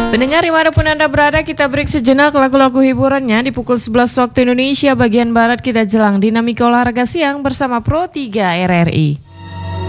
Pendengar dimanapun Anda berada, kita break sejenak lagu-lagu hiburannya. Di pukul 11 waktu Indonesia bagian Barat kita jelang dinamika olahraga siang bersama Pro 3 RRI.